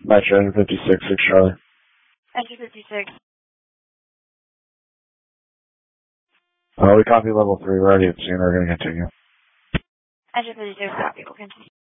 Metro 56, 6 Charlie. Enter 56. We copy level 3. We're already at scene. We're going to continue. Enter 56, copy. We'll continue.